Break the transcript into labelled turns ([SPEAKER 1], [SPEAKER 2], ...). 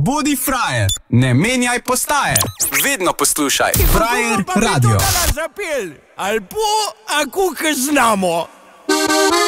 [SPEAKER 1] Bodi frajer, ne menjaj postaje. Vedno poslušaj Frajer Radio.
[SPEAKER 2] Ali bo, ako znamo.